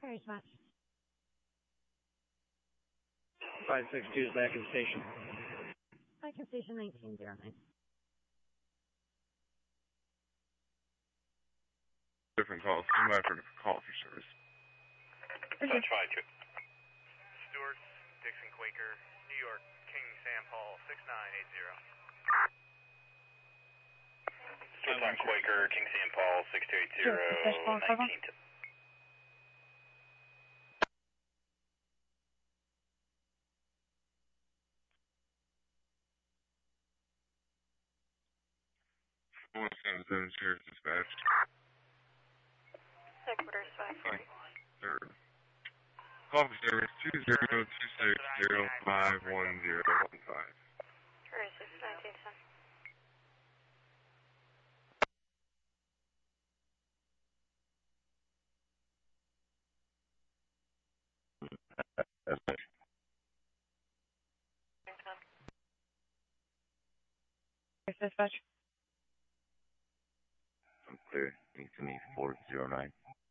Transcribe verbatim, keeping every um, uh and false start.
Very much. five six two is back in station. Back in station nineteen zero nine. Different calls. Stand by for the call for service. Touch five two. Stewart, Dixon Quaker, New York, King Sam Paul, six nine eight zero. Stewart on Quaker, King Sam Paul, six two eight zero, nineteen. one seven seven Sheriff Dispatch. Headquarters five forty. Third. Call for service two zero two six zero five one zero one five. Very six nineteen ten. Dispatch. I'm clear. Eight four zero nine.